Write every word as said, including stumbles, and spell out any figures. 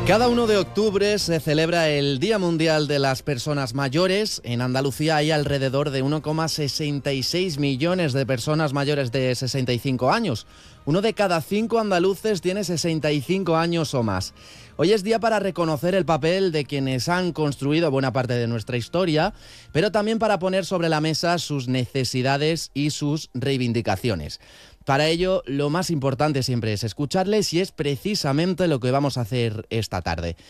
Cada uno de octubre se celebra el Día Mundial de las Personas Mayores. En Andalucía hay alrededor de uno coma sesenta y seis millones de personas mayores de sesenta y cinco años. Uno de cada cinco andaluces tiene sesenta y cinco años o más. Hoy es día para reconocer el papel de quienes han construido buena parte de nuestra historia, pero también para poner sobre la mesa sus necesidades y sus reivindicaciones. Para ello, lo más importante siempre es escucharles y es precisamente lo que vamos a hacer esta tarde.